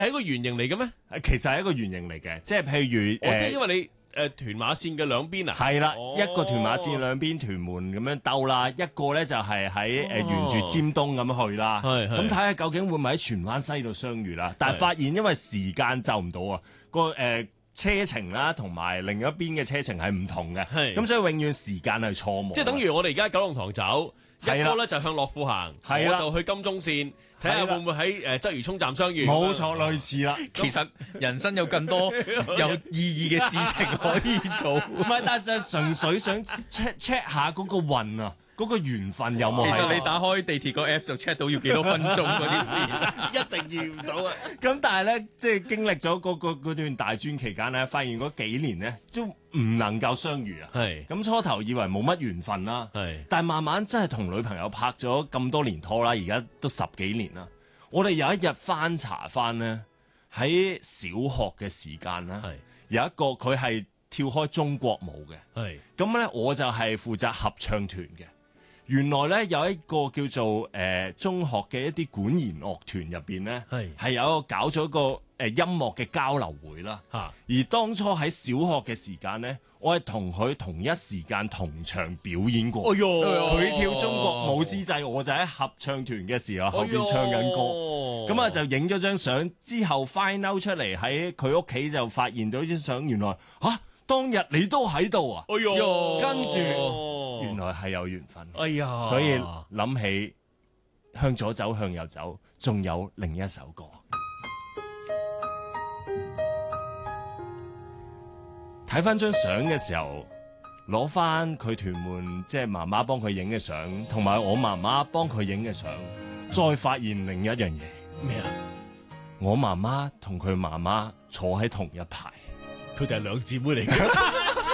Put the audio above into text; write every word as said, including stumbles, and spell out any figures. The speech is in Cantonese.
係一個圓形嚟嘅咩？ 其實係一個圓形嚟嘅，即係譬如哦，即係因為你。誒屯馬線嘅兩邊啊， 係啦， 哦、 一個屯馬線兩邊屯門咁樣兜啦，一個咧就係喺誒沿住尖東咁去啦。 係係咁睇下究竟會唔會喺荃灣西度相遇啦？但係發現因為時間就唔到啊，個誒、呃、車程啦同埋另一邊嘅車程係唔同嘅，咁所以永遠時間係錯誤。 即係等於我哋而家九龍塘走，一個咧就向樂富行，我就去金鐘線。睇下會唔會喺誒鰂魚涌站相遇？ 冇錯，類似啦。 其實人生有更多有意義嘅事情可以做。 唔係，但係純粹想 check check 下嗰個運啊，嗰、嗰個緣分有冇？ 其實你打開地鐵個 app 就 check 到要幾多分鐘嗰啲事， 一定遇唔到啊！ 咁但係咧，即係經歷咗嗰、嗰個、段大專期間咧，發現嗰幾年咧都唔能夠相遇啊。 係咁初頭以為冇乜緣分啦， 係， 但係慢慢真係同女朋友拍咗咁多年拖啦，而家都十幾年啦。我哋有一日翻查翻咧，喺小學嘅時間啦，有一個佢係跳開中國舞嘅，係咁咧，我就係負責合唱團嘅。原來咧有一個叫做誒、呃、中學嘅一啲管弦樂團入邊咧，係係有一個搞咗個誒、呃、音樂嘅交流會啦。嚇！而當初喺小學嘅時間咧，我係同佢同一時間同場表演過。哎喲！佢跳中國舞之際，我就喺合唱團嘅時候後邊唱緊歌。咁啊、哎、就影咗張相，之後 find out 出嚟喺佢屋企就發現到張相，原來嚇、啊、當日你都喺度啊！哎喲！跟住。原來係有緣分，哎呀！所以諗起向左走向右走，仲有另一首歌。睇翻張相嘅時候，攞翻佢屯門即係媽媽幫佢影嘅相，同埋我媽媽幫佢影嘅相，再發現另一樣嘢。咩啊？我媽媽同佢媽媽坐喺同一排， 佢哋係兩姊妹嚟嘅。